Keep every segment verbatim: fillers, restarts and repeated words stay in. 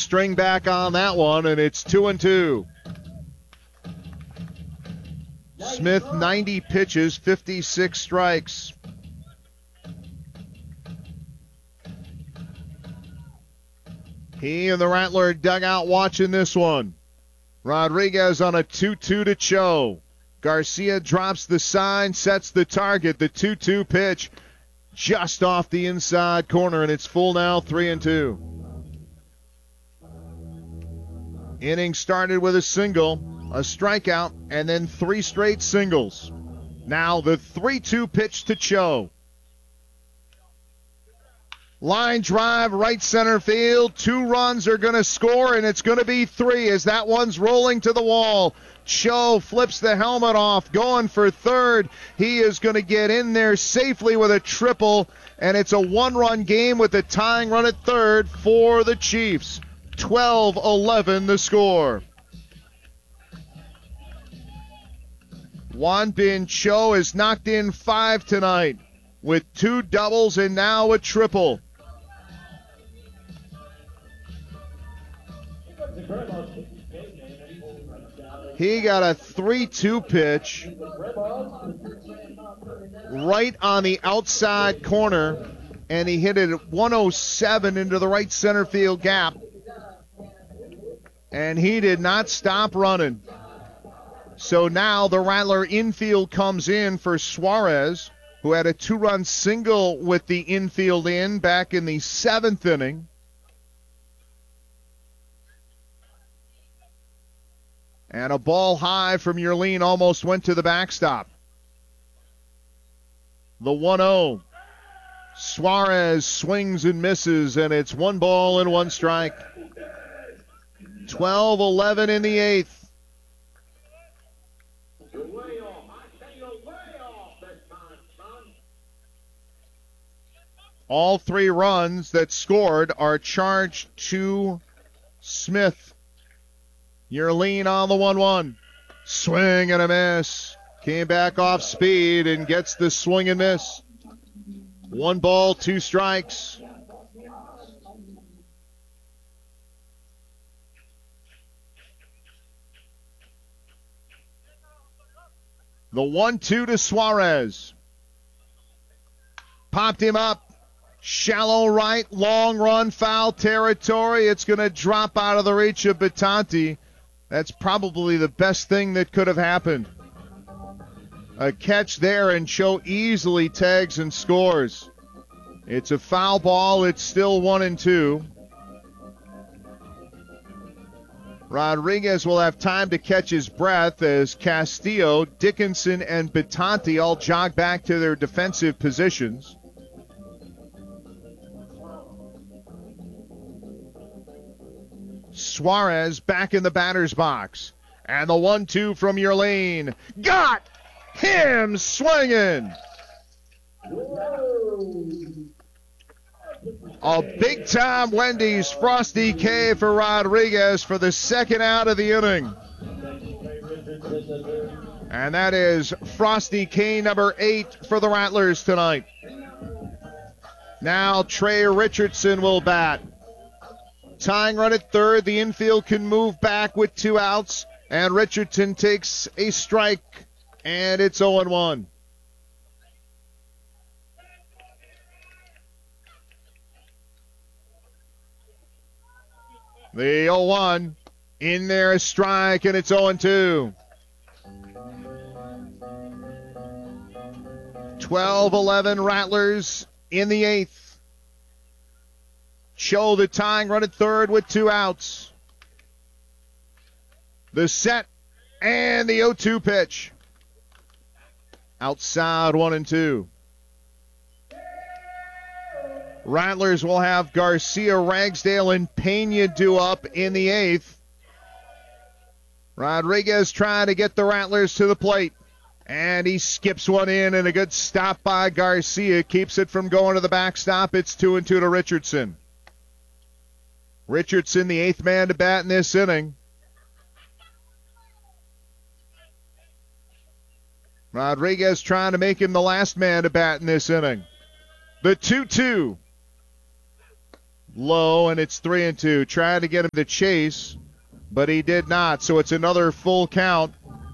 string back on that one, and it's two and two. Smith, ninety pitches, fifty-six strikes. He and the Rattler dugout watching this one. Rodriguez on a two two to Cho. Garcia drops the sign, sets the target. The two two pitch just off the inside corner, and it's full now, three and two. Inning started with a single, a strikeout, and then three straight singles. Now the three two pitch to Cho. Line drive, right center field. Two runs are going to score, and it's going to be three as that one's rolling to the wall. Cho flips the helmet off, going for third. He is going to get in there safely with a triple, and it's a one-run game with a tying run at third for the Chiefs. twelve eleven the score. Won Bin Cho has knocked in five tonight with two doubles and now a triple. He got a three two pitch right on the outside corner, and he hit it at one oh seven into the right center field gap. And he did not stop running. So now the Rattler infield comes in for Suarez, who had a two-run single with the infield in back in the seventh inning. And a ball high from Yerlin almost went to the backstop. The one oh. Suarez swings and misses, and it's one ball and one strike. twelve eleven in the eighth. All three runs that scored are charged to Smith. Yerlin on the one one. Swing and a miss. Came back off speed and gets the swing and miss. One ball, two strikes. The one two to Suarez. Popped him up. Shallow right, long run, foul territory. It's going to drop out of the reach of Betanti. That's probably the best thing that could have happened. A catch there, and Cho easily tags and scores. It's a foul ball. It's still one and two. Rodriguez will have time to catch his breath as Castillo, Dickinson, and Betanti all jog back to their defensive positions. Suarez back in the batter's box. And the one two from Yerlin. Got him swinging. A big-time Wendy's Frosty K for Rodriguez for the second out of the inning. And that is Frosty K number eight for the Rattlers tonight. Now Trey Richardson will bat. Tying run at third. The infield can move back with two outs. And Richardson takes a strike. And it's oh one. The oh one. In there, a strike, and it's oh two. twelve eleven Rattlers in the eighth. Cho the tying run at third with two outs. The set and the oh two pitch. Outside one and two. Rattlers will have Garcia, Ragsdale, and Pena due up in the eighth. Rodriguez trying to get the Rattlers to the plate. And he skips one in, and a good stop by Garcia keeps it from going to the backstop. It's two and two to Richardson. Richardson, the eighth man to bat in this inning. Rodriguez trying to make him the last man to bat in this inning. The two two. low, and it's three and two. Trying to get him to chase, but he did not. So it's another full count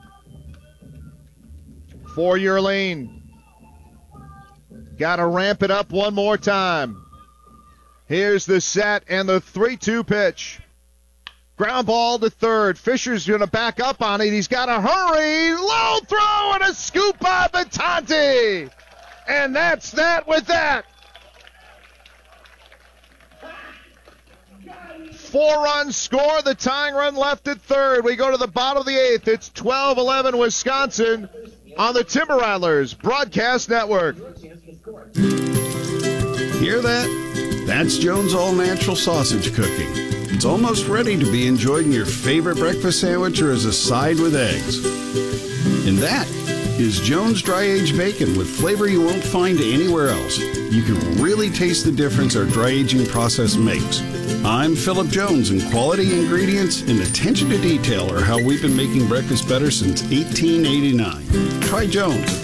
for Yerlene. Got to ramp it up one more time. Here's the set and the three two pitch. Ground ball to third. Fisher's going to back up on it. He's got to hurry. Low throw and a scoop by Batanti. And that's that with that. Four-run score. The tying run left at third. We go to the bottom of the eighth. It's twelve eleven Wisconsin on the Timber Rattlers Broadcast Network. Hear that? That's Jones All Natural Sausage Cooking. It's almost ready to be enjoyed in your favorite breakfast sandwich or as a side with eggs. And that is Jones Dry Aged Bacon with flavor you won't find anywhere else. You can really taste the difference our dry aging process makes. I'm Philip Jones, and quality ingredients and attention to detail are how we've been making breakfast better since eighteen eighty-nine. Try Jones.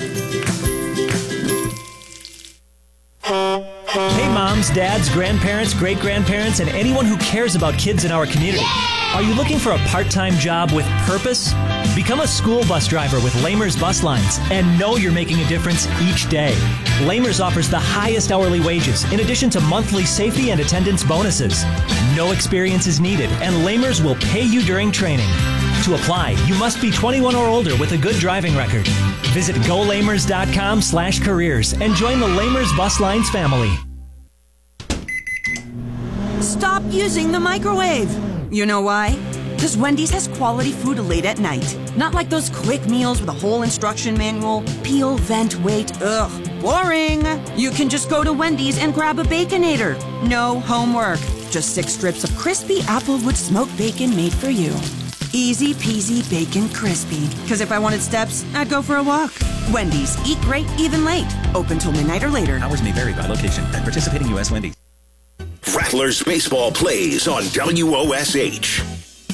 Hey moms, dads, grandparents, great-grandparents, and anyone who cares about kids in our community. Are you looking for a part-time job with purpose? Become a school bus driver with Lamers Bus Lines and know you're making a difference each day. Lamers offers the highest hourly wages in addition to monthly safety and attendance bonuses. No experience is needed, and Lamers will pay you during training. To apply, you must be twenty-one or older with a good driving record. Visit go lamers dot com slash careers and join the Lamers Bus Lines family. Stop using the microwave. You know why? Because Wendy's has quality food late at night. Not like those quick meals with a whole instruction manual. Peel, vent, wait. Ugh, boring. You can just go to Wendy's and grab a Baconator. No homework. Just six strips of crispy Applewood smoked bacon made for you. Easy peasy bacon crispy. Because if I wanted steps, I'd go for a walk. Wendy's. Eat great, even late. Open till midnight or later. Hours may vary by location at participating U S Wendy's. Rattlers baseball plays on W O S H.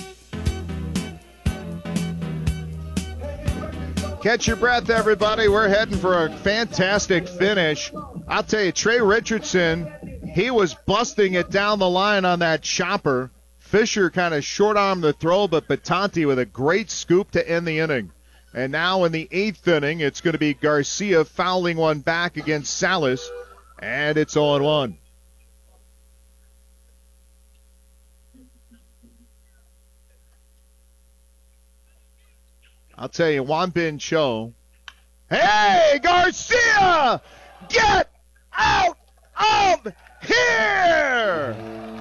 Catch your breath, everybody. We're heading for a fantastic finish. I'll tell you, Trey Richardson, he was busting it down the line on that chopper. Fisher kind of short-armed the throw, but Batanti with a great scoop to end the inning. And now in the eighth inning, it's going to be Garcia fouling one back against Salas, and it's oh and one. I'll tell you, Juan Bin Cho. Hey, Garcia! Get out of here!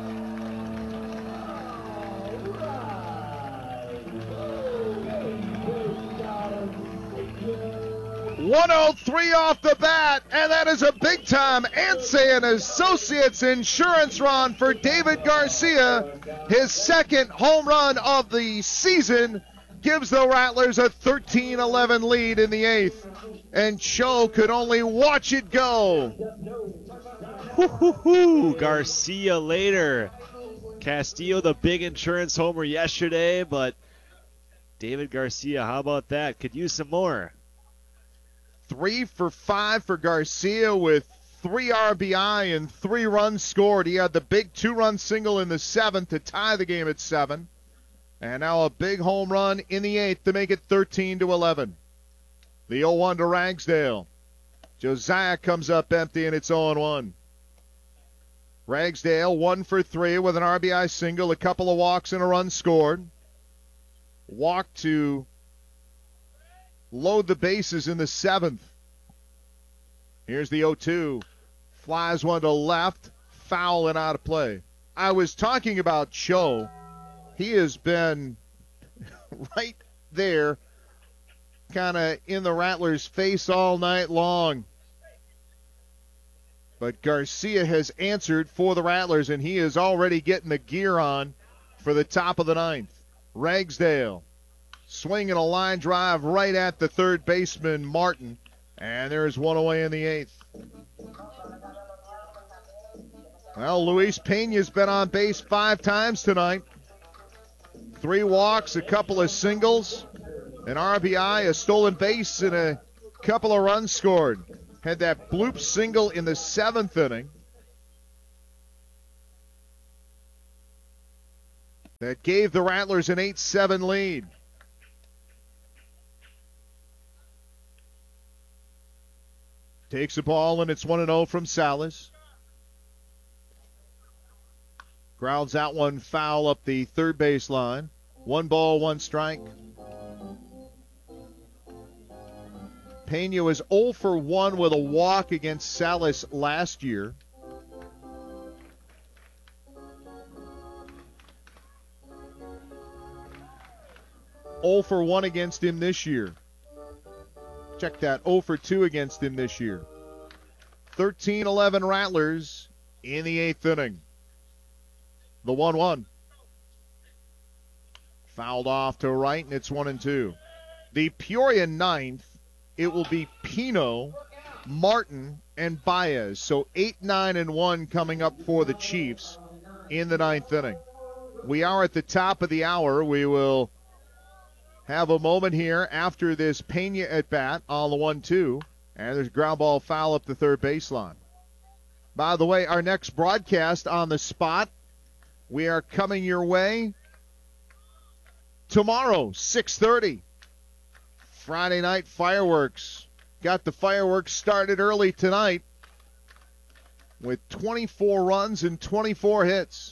one oh three off the bat, and that is a big-time Ansay and Associates insurance run for David Garcia. His second home run of the season gives the Rattlers a thirteen eleven lead in the eighth, and Cho could only watch it go. Hoo-hoo-hoo, Garcia later. Castillo, the big insurance homer yesterday, but David Garcia, how about that? Could use some more. Three for five for Garcia with three R B I and three runs scored. He had the big two-run single in the seventh to tie the game at seven. And now a big home run in the eighth to make it thirteen to eleven. The oh one to Ragsdale. Josiah comes up empty, and it's oh and one. Ragsdale one for three with an R B I single, a couple of walks and a run scored. Walk to load the bases in the seventh. Here's the oh two. Flies one to left, foul and out of play. I was talking about Cho. He has been right there, kind of in the Rattlers' face all night long. But Garcia has answered for the Rattlers, and he is already getting the gear on for the top of the ninth. Ragsdale swinging a line drive right at the third baseman, Martin. And there's one away in the eighth. Well, Luis Pena's been on base five times tonight. Three walks, a couple of singles, an R B I, a stolen base, and a couple of runs scored. Had that bloop single in the seventh inning. that gave the Rattlers an eight seven lead. Takes the ball, and it's one and oh from Salas. Grounds out one foul up the third base line. One ball, one strike. Pena was oh for one with a walk against Salas last year. oh for one against him this year. Check that, oh for two against him this year. thirteen eleven Rattlers in the eighth inning. The one one. Fouled off to right, and it's one and two. The Peoria ninth, it will be Pino, Martin, and Baez. So eight, nine, and one coming up for the Chiefs in the ninth inning. We are at the top of the hour. We will have a moment here after this Pena at bat on the one two. And there's a ground ball foul up the third baseline. By the way, our next broadcast on the spot, we are coming your way tomorrow, six thirty. Friday night fireworks. Got the fireworks started early tonight with twenty-four runs and twenty-four hits.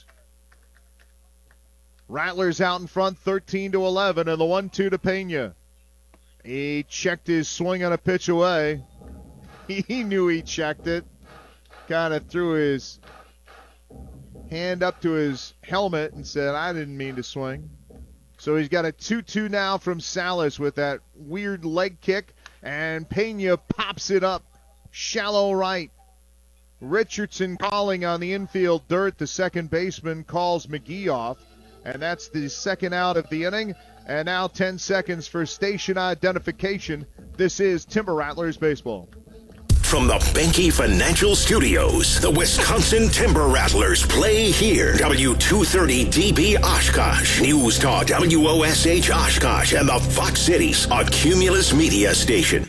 Rattlers out in front thirteen to eleven, and the one two to Pena. He checked his swing on a pitch away. He knew he checked it. Kind of threw his hand up to his helmet and said, I didn't mean to swing. So he's got a two two now from Salas with that weird leg kick, and Pena pops it up. Shallow right. Richardson calling on the infield dirt. The second baseman calls McGee off, and that's the second out of the inning. And now ten seconds for station identification. This is Timber Rattlers baseball. From the Benke Financial Studios, the Wisconsin Timber Rattlers play here. W two thirty D B Oshkosh, News Talk W O S H Oshkosh, and the Fox Cities, a Cumulus media station.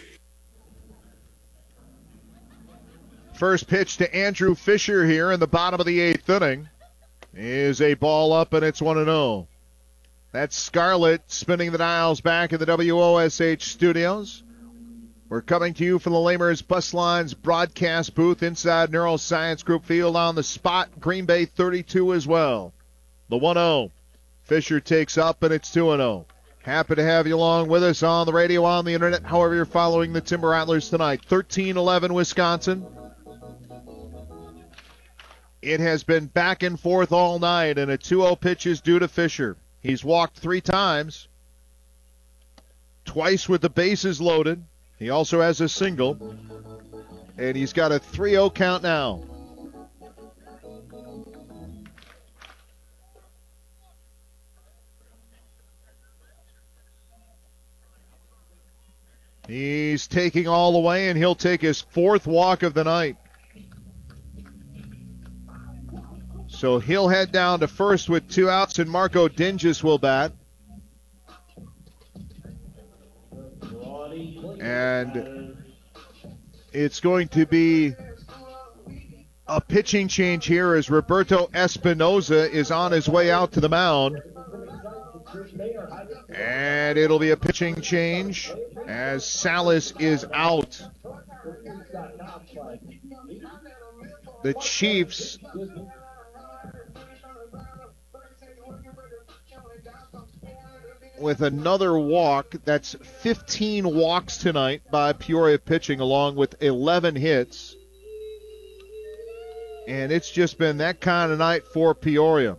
First pitch to Andrew Fisher here in the bottom of the eighth inning is a ball up, and it's one and oh. That's Scarlett spinning the dials back in the W O S H studios. We're coming to you from the Lamers Bus Lines broadcast booth inside Neuroscience Group Field on the spot. Green Bay thirty-two as well. The one oh. Fisher takes up, and it's two and oh. Happy to have you along with us on the radio, on the internet, however you're following the Timber Rattlers tonight. thirteen eleven Wisconsin. It has been back and forth all night, and a two oh pitch is due to Fisher. He's walked three times, twice with the bases loaded. He also has a single, and he's got a three oh count now. He's taking all the way, and he'll take his fourth walk of the night. So he'll head down to first with two outs, and Marco Dinges will bat. And it's going to be a pitching change here as Roberto Espinoza is on his way out to the mound. And it'll be a pitching change as Salas is out. The Chiefs with another walk. That's fifteen walks tonight by Peoria pitching, along with eleven hits. And it's just been that kind of night for Peoria.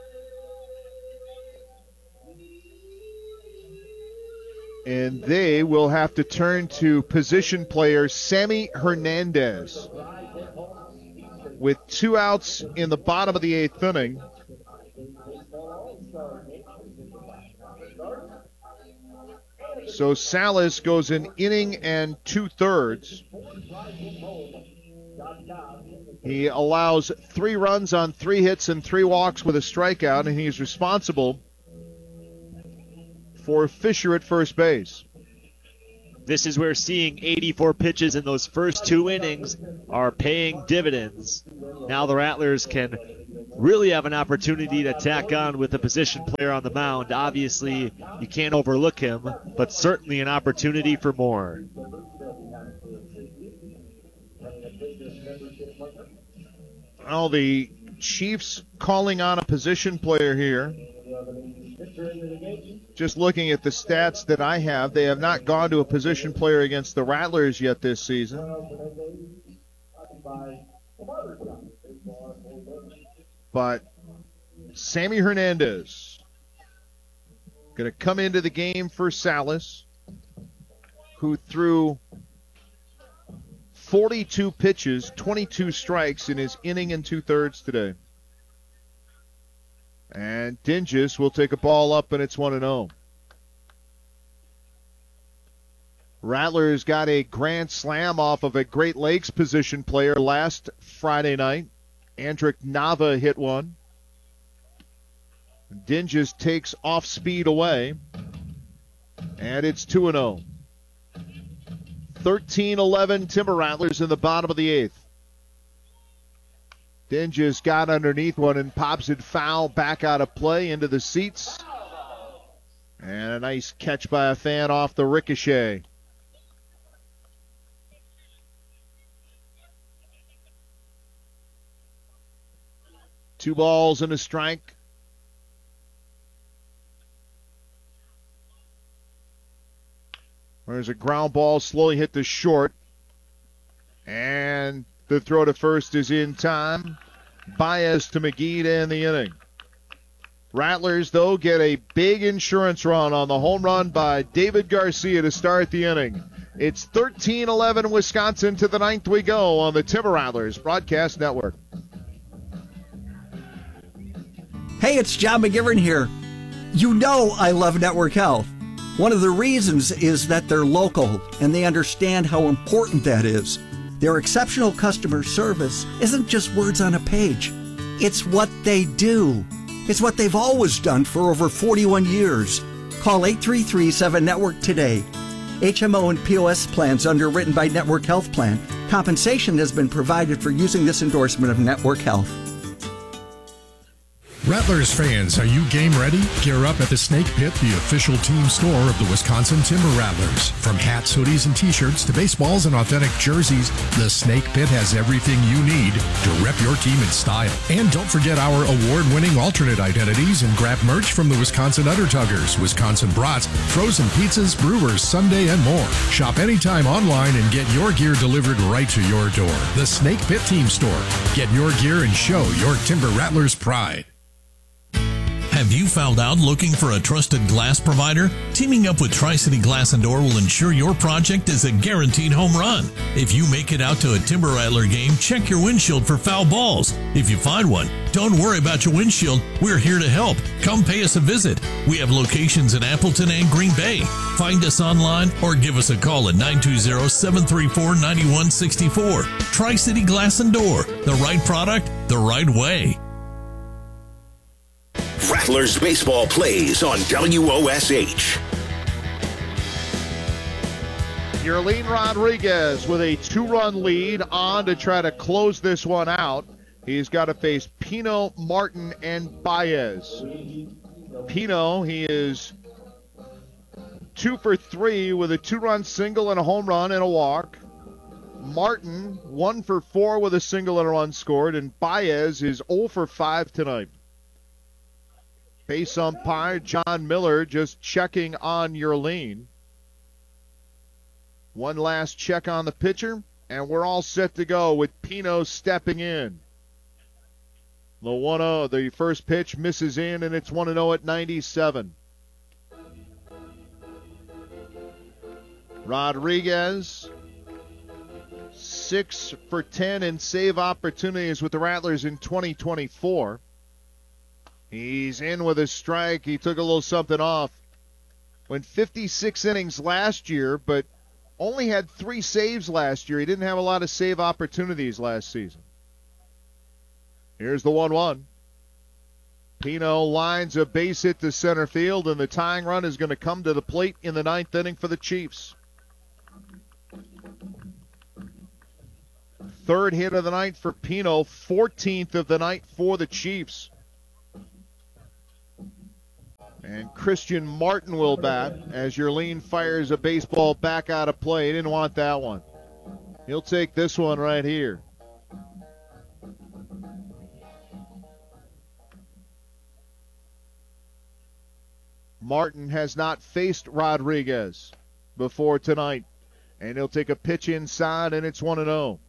And they will have to turn to position player Sammy Hernandez. With two outs in the bottom of the eighth inning, so Salas goes an inning and two-thirds. He allows three runs on three hits and three walks with a strikeout, and he's responsible for Fisher at first base. this is where seeing eighty-four pitches in those first two innings are paying dividends. Now the Rattlers can really have an opportunity to tack on with a position player on the mound. Obviously, you can't overlook him, but certainly an opportunity for more. Well, the Chiefs calling on a position player here. Just looking at the stats that I have, they have not gone to a position player against the Rattlers yet this season. But Sammy Hernandez going to come into the game for Salas, who threw forty-two pitches, twenty-two strikes in his inning and two-thirds today. And Dinges will take a ball up, and it's one and oh. Rattlers got a grand slam off of a Great Lakes position player last Friday night. Andrick Nava hit one. Dinges takes off speed away, and it's two and oh. thirteen eleven Timber Rattlers in the bottom of the eighth. Dinges got underneath one and pops it foul back out of play into the seats. And a nice catch by a fan off the ricochet. Two balls and a strike. There's a ground ball, slowly hit the short. And the throw to first is in time. Baez to McGee to end the inning. Rattlers, though, get a big insurance run on the home run by David Garcia to start the inning. It's thirteen eleven Wisconsin. To the ninth we go on the Timber Rattlers Broadcast Network. Hey, it's John McGivern here. You know I love Network Health. One of the reasons is that they're local and they understand how important that is. Their exceptional customer service isn't just words on a page. It's what they do. It's what they've always done for over forty-one years. Call eight three three seven network today. H M O and P O S plans underwritten by Network Health Plan. Compensation has been provided for using this endorsement of Network Health. Rattlers fans, are you game ready? Gear up at the Snake Pit, the official team store of the Wisconsin Timber Rattlers. From hats, hoodies, and t-shirts to baseballs and authentic jerseys, the Snake Pit has everything you need to rep your team in style. And don't forget our award-winning alternate identities and grab merch from the Wisconsin Undertuggers, Wisconsin Brats, frozen pizzas, brewers, Sunday, and more. Shop anytime online and get your gear delivered right to your door. The Snake Pit Team Store. Get your gear and show your Timber Rattlers pride. Have you found out looking for a trusted glass provider? Teaming up with Tri-City Glass and Door will ensure your project is a guaranteed home run. If you make it out to a Timber Rattler game, check your windshield for foul balls. If you find one, don't worry about your windshield. We're here to help. Come pay us a visit. We have locations in Appleton and Green Bay. Find us online or give us a call at nine two zero, seven three four, nine one six four. Tri-City Glass and Door. The right product, the right way. Rattlers baseball plays on W O S H. Yerlin Rodriguez with a two-run lead on to try to close this one out. He's got to face Pino, Martin, and Baez. Pino, he is two for three with a two-run single and a home run and a walk. Martin, one for four with a single and a run scored. And Baez is zero for five tonight. Base umpire John Miller just checking on Yerlin. One last check on the pitcher, and we're all set to go with Pino stepping in. The one oh, the first pitch misses in, and it's one and oh at ninety-seven. Rodriguez, six for ten in save opportunities with the Rattlers in twenty twenty-four. He's in with a strike. He took a little something off. Went fifty-six innings last year, but only had three saves last year. He didn't have a lot of save opportunities last season. Here's the one one. Pino lines a base hit to center field, and the tying run is going to come to the plate in the ninth inning for the Chiefs. Third hit of the night for Pino, fourteenth of the night for the Chiefs. And Christian Martin will bat as Yerlin fires a baseball back out of play. He didn't want that one. He'll take this one right here. Martin has not faced Rodriguez before tonight. And he'll take a pitch inside, and it's one and oh.